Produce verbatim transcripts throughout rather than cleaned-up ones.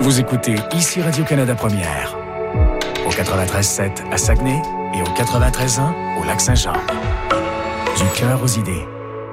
Vous écoutez ici Radio-Canada Première, au quatre-vingt-treize sept à Saguenay et au quatre-vingt-treize un au Lac-Saint-Jean. Du cœur aux idées.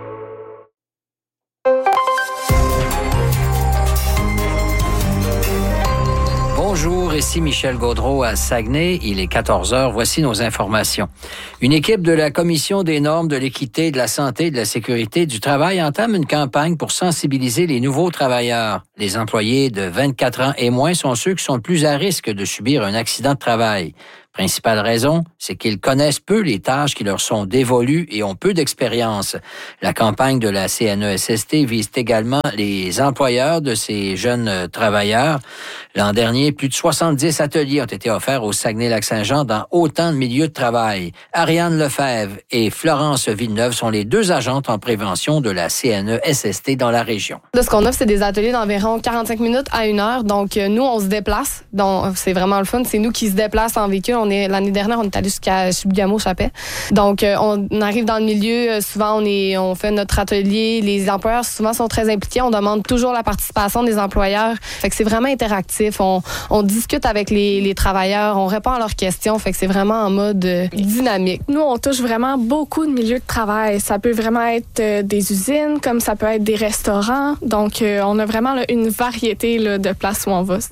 Bonjour, ici Michel Gaudreault à Saguenay. Il est quatorze heures. Voici nos informations. Une équipe de la Commission des normes de l'équité, de la santé et de la sécurité du travail entame une campagne pour sensibiliser les nouveaux travailleurs. Les employés de vingt-quatre ans et moins sont ceux qui sont le plus à risque de subir un accident de travail. Principale raison, c'est qu'ils connaissent peu les tâches qui leur sont dévolues et ont peu d'expérience. La campagne de la C N E S S T vise également les employeurs de ces jeunes travailleurs. L'an dernier, plus de soixante-dix ateliers ont été offerts au Saguenay-Lac-Saint-Jean dans autant de milieux de travail. Ariane Lefebvre et Florence Villeneuve sont les deux agentes en prévention de la C N E S S T dans la région. De ce qu'on offre, c'est des ateliers d'environ quarante-cinq minutes à une heure. Donc, nous, on se déplace. Donc, c'est vraiment le fun. C'est nous qui se déplacent en véhicule. On est, l'année dernière, on est allé jusqu'à Chibougamau-Chapais. Donc, euh, on arrive dans le milieu. Souvent, on, est, on fait notre atelier. Les employeurs, souvent, sont très impliqués. On demande toujours la participation des employeurs. Fait que c'est vraiment interactif. On, on discute avec les, les travailleurs. On répond à leurs questions. Fait que c'est vraiment en mode euh, dynamique. Nous, on touche vraiment beaucoup de milieux de travail. Ça peut vraiment être euh, des usines, comme ça peut être des restaurants. Donc, euh, on a vraiment là, une variété là, de places où on va.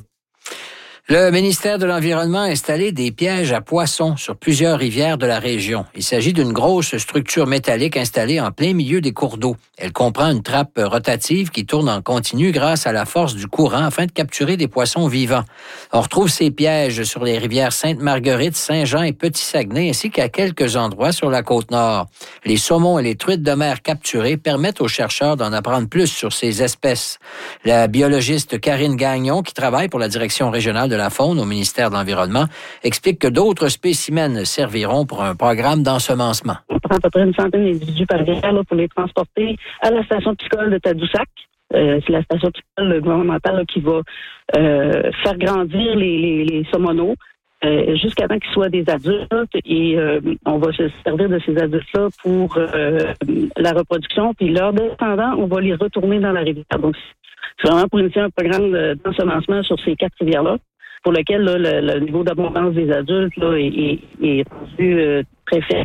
Le ministère de l'Environnement a installé des pièges à poissons sur plusieurs rivières de la région. Il s'agit d'une grosse structure métallique installée en plein milieu des cours d'eau. Elle comprend une trappe rotative qui tourne en continu grâce à la force du courant afin de capturer des poissons vivants. On retrouve ces pièges sur les rivières Sainte-Marguerite, Saint-Jean et Petit-Saguenay, ainsi qu'à quelques endroits sur la Côte-Nord. Les saumons et les truites de mer capturées permettent aux chercheurs d'en apprendre plus sur ces espèces. La biologiste Karine Gagnon, qui travaille pour la direction régionale de la faune au ministère de l'Environnement, explique que d'autres spécimens serviront pour un programme d'ensemencement. On prend à peu près une centaine d'individus par rivière là, pour les transporter à la station piscicole de Tadoussac. Euh, c'est la station piscicole gouvernementale là, qui va euh, faire grandir les, les, les saumonaux euh, jusqu'à temps qu'ils soient des adultes et euh, on va se servir de ces adultes-là pour euh, la reproduction. Puis leurs descendants, on va les retourner dans la rivière. Donc, c'est vraiment pour initier un programme d'ensemencement sur ces quatre rivières-là, pour lequel là, le, le niveau d'abondance des adultes là, est, est, est rendu euh, très faible.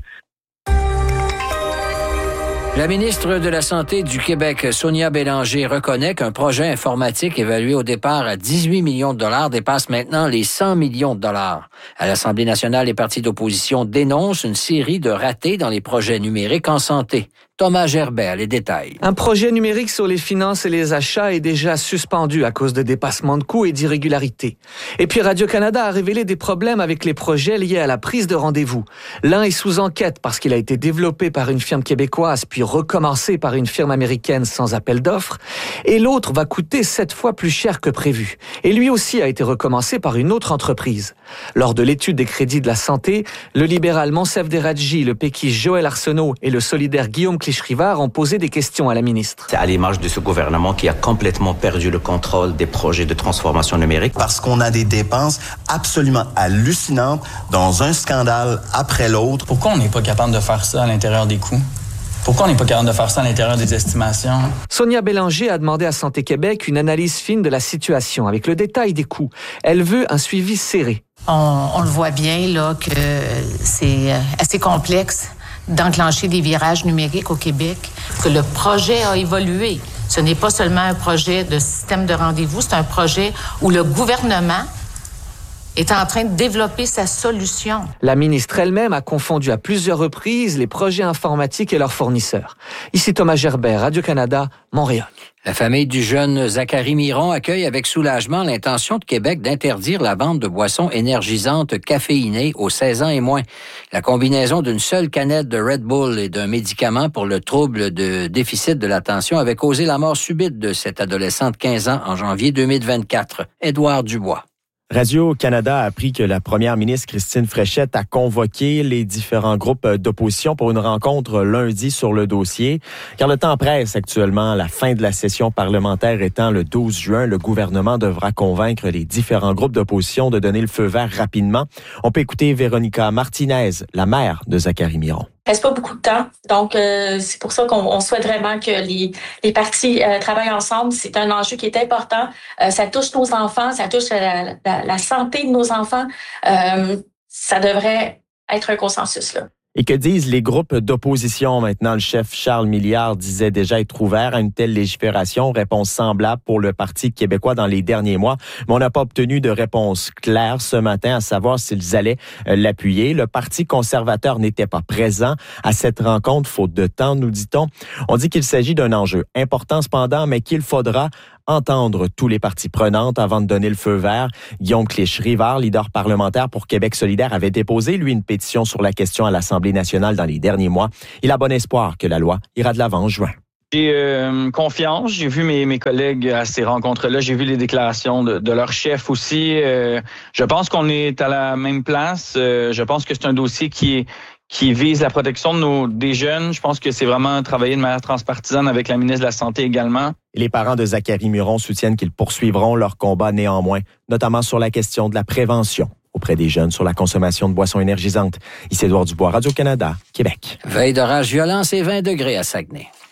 La ministre de la Santé du Québec, Sonia Bélanger, reconnaît qu'un projet informatique évalué au départ à dix-huit millions de dollars dépasse maintenant les cent millions de dollars. À l'Assemblée nationale, les partis d'opposition dénoncent une série de ratés dans les projets numériques en santé. Thomas Gerbert, les détails. Un projet numérique sur les finances et les achats est déjà suspendu à cause de dépassements de coûts et d'irrégularités. Et puis Radio-Canada a révélé des problèmes avec les projets liés à la prise de rendez-vous. L'un est sous enquête parce qu'il a été développé par une firme québécoise puis recommencé par une firme américaine sans appel d'offres. Et l'autre va coûter sept fois plus cher que prévu. Et lui aussi a été recommencé par une autre entreprise. Lors de l'étude des crédits de la santé, le libéral Monsef Deradji, le péquiste Joël Arsenault et le solidaire Guillaume Clichy-Rivard ont posé des questions à la ministre. C'est à l'image de ce gouvernement qui a complètement perdu le contrôle des projets de transformation numérique. Parce qu'on a des dépenses absolument hallucinantes dans un scandale après l'autre. Pourquoi on n'est pas capable de faire ça à l'intérieur des coûts? Pourquoi on n'est pas capable de faire ça à l'intérieur des estimations? Sonia Bélanger a demandé à Santé Québec une analyse fine de la situation avec le détail des coûts. Elle veut un suivi serré. On, on le voit bien là que c'est assez complexe d'enclencher des virages numériques au Québec, que le projet a évolué. Ce n'est pas seulement un projet de système de rendez-vous, c'est un projet où le gouvernement est en train de développer sa solution. La ministre elle-même a confondu à plusieurs reprises les projets informatiques et leurs fournisseurs. Ici Thomas Gerbert, Radio-Canada, Montréal. La famille du jeune Zachary Miron accueille avec soulagement l'intention de Québec d'interdire la vente de boissons énergisantes caféinées aux seize ans et moins. La combinaison d'une seule canette de Red Bull et d'un médicament pour le trouble de déficit de l'attention avait causé la mort subite de cet adolescent de quinze ans en janvier deux mille vingt-quatre. Édouard Dubois. Radio-Canada a appris que la première ministre Christine Fréchette a convoqué les différents groupes d'opposition pour une rencontre lundi sur le dossier. Car le temps presse actuellement, la fin de la session parlementaire étant le douze juin, le gouvernement devra convaincre les différents groupes d'opposition de donner le feu vert rapidement. On peut écouter Véronica Martinez, la mère de Zachary Miron. Il reste pas beaucoup de temps. Donc, euh, c'est pour ça qu'on on souhaite vraiment que les, les parties euh, travaillent ensemble. C'est un enjeu qui est important. Euh, ça touche nos enfants, ça touche la, la, la santé de nos enfants. Euh, ça devrait être un consensus, là. Et que disent les groupes d'opposition maintenant? Le chef Charles Milliard disait déjà être ouvert à une telle légifération, réponse semblable pour le Parti québécois dans les derniers mois. Mais on n'a pas obtenu de réponse claire ce matin à savoir s'ils allaient l'appuyer. Le Parti conservateur n'était pas présent à cette rencontre, faute de temps, nous dit-on. On dit qu'il s'agit d'un enjeu important cependant, mais qu'il faudra entendre tous les parties prenantes avant de donner le feu vert. Guillaume Clich-Rivard, leader parlementaire pour Québec solidaire, avait déposé, lui, une pétition sur la question à l'Assemblée nationale dans les derniers mois. Il a bon espoir que la loi ira de l'avant en juin. J'ai euh, confiance. J'ai vu mes, mes collègues à ces rencontres-là. J'ai vu les déclarations de, de leur chef aussi. Euh, je pense qu'on est à la même place. Euh, je pense que c'est un dossier qui est qui vise la protection de nos, des jeunes. Je pense que c'est vraiment travailler de manière transpartisane avec la ministre de la Santé également. Les parents de Zachary Muron soutiennent qu'ils poursuivront leur combat néanmoins, notamment sur la question de la prévention auprès des jeunes sur la consommation de boissons énergisantes. Ici Édouard Dubois, Radio-Canada, Québec. Veille d'orage violent, c'est vingt degrés à Saguenay.